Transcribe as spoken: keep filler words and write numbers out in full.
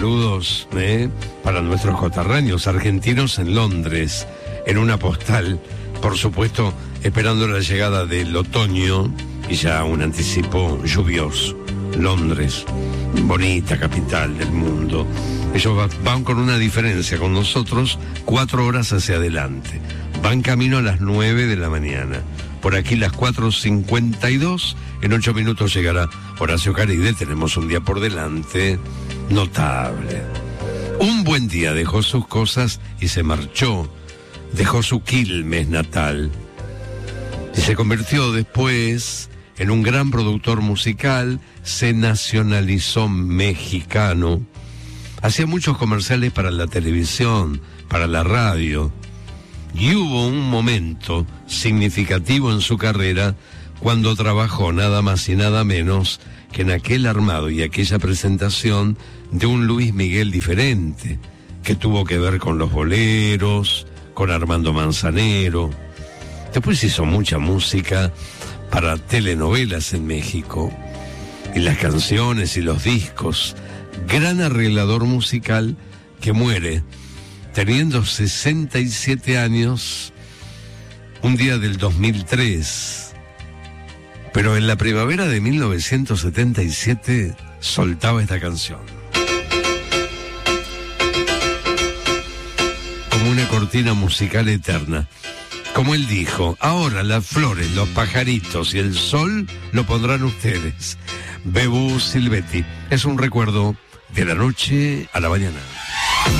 saludos ¿eh? para nuestros coterráneos argentinos en Londres, en una postal, por supuesto, esperando la llegada del otoño y ya un anticipo lluvioso. Londres, bonita capital del mundo. Ellos van con una diferencia con nosotros, cuatro horas hacia adelante. Van camino a las nueve de la mañana. Por aquí las cuatro cincuenta y dos, en ocho minutos llegará Horacio Caride. Tenemos un día por delante notable. Un buen día, dejó sus cosas y se marchó. Dejó su Quilmes natal. Y se convirtió después en un gran productor musical, se nacionalizó mexicano. Hacía muchos comerciales para la televisión, para la radio. Y hubo un momento significativo en su carrera cuando trabajó nada más y nada menos que en aquel armado y aquella presentación de un Luis Miguel diferente, que tuvo que ver con los boleros, con Armando Manzanero. Después hizo mucha música para telenovelas en México, y las canciones y los discos. Gran arreglador musical que muere teniendo sesenta y siete años, un día del dos mil tres. Pero en la primavera de mil novecientos setenta y siete soltaba esta canción. Como una cortina musical eterna. Como él dijo, ahora las flores, los pajaritos y el sol lo pondrán ustedes. Bebú Silvetti. Es un recuerdo de la noche a la mañana.